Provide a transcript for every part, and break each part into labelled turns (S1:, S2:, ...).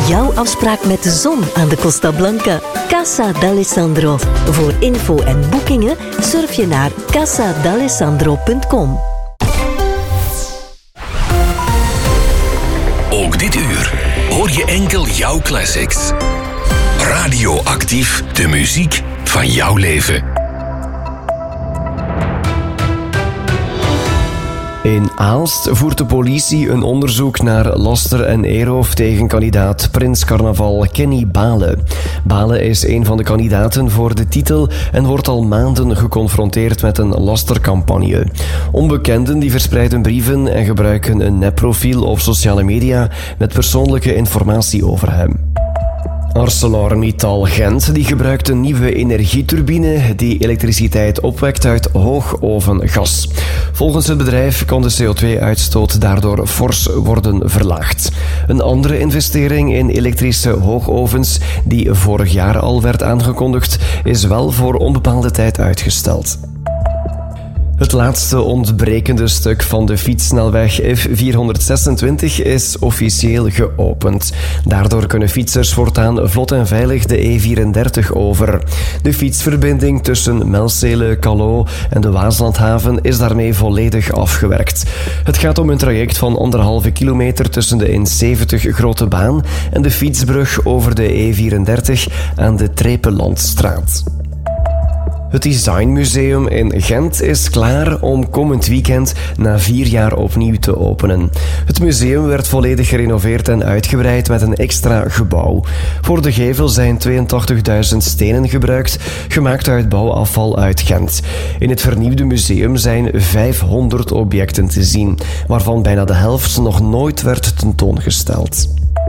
S1: Jouw afspraak met de zon aan de Costa Blanca. Casa d'Alessandro. Voor info en boekingen surf je naar casadalessandro.com.
S2: Ook dit uur hoor je enkel jouw classics. Radioactief, de muziek van jouw leven.
S3: In Aalst voert de politie een onderzoek naar laster en eerroof tegen kandidaat Prins Carnaval Kenny Bale. Bale is een van de kandidaten voor de titel en wordt al maanden geconfronteerd met een lastercampagne. Onbekenden die verspreiden brieven en gebruiken een nepprofiel op sociale media met persoonlijke informatie over hem. ArcelorMittal Gent die gebruikt een nieuwe energieturbine die elektriciteit opwekt uit hoogovengas. Volgens het bedrijf kan de CO2-uitstoot daardoor fors worden verlaagd. Een andere investering in elektrische hoogovens, die vorig jaar al werd aangekondigd, is wel voor onbepaalde tijd uitgesteld. Het laatste ontbrekende stuk van de fietssnelweg F426 is officieel geopend. Daardoor kunnen fietsers voortaan vlot en veilig de E34 over. De fietsverbinding tussen Melcele, Callot en de Waaslandhaven is daarmee volledig afgewerkt. Het gaat om een traject van 1,5 kilometer tussen de N70 Grote Baan en de fietsbrug over de E34 aan de Trepelandstraat. Het Designmuseum in Gent is klaar om komend weekend na 4 jaar opnieuw te openen. Het museum werd volledig gerenoveerd en uitgebreid met een extra gebouw. Voor de gevel zijn 82.000 stenen gebruikt, gemaakt uit bouwafval uit Gent. In het vernieuwde museum zijn 500 objecten te zien, waarvan bijna de helft nog nooit werd tentoongesteld.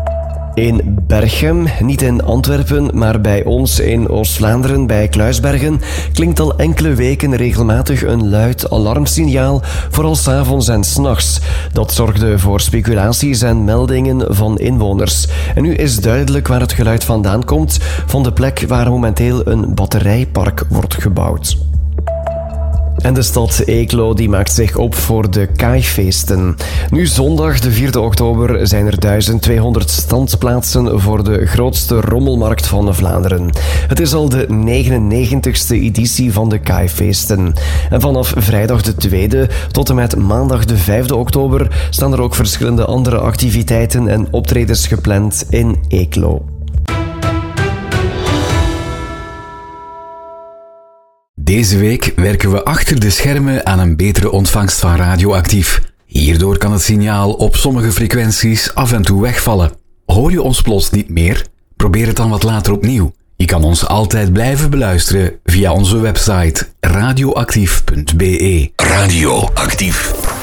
S3: In Berchem, niet in Antwerpen, maar bij ons in Oost-Vlaanderen bij Kluisbergen, klinkt al enkele weken regelmatig een luid alarmsignaal, vooral 's avonds en 's nachts. Dat zorgde voor speculaties en meldingen van inwoners. En nu is duidelijk waar het geluid vandaan komt, van de plek waar momenteel een batterijpark wordt gebouwd. En de stad Eeklo die maakt zich op voor de Kaaifeesten. Nu zondag, de 4e oktober, zijn er 1200 standplaatsen voor de grootste rommelmarkt van Vlaanderen. Het is al de 99ste editie van de Kaaifeesten. En vanaf vrijdag de 2e tot en met maandag de 5e oktober staan er ook verschillende andere activiteiten en optredens gepland in Eeklo.
S4: Deze week werken we achter de schermen aan een betere ontvangst van Radioactief. Hierdoor kan het signaal op sommige frequenties af en toe wegvallen. Hoor je ons plots niet meer? Probeer het dan wat later opnieuw. Je kan ons altijd blijven beluisteren via onze website radioactief.be.
S2: Radioactief.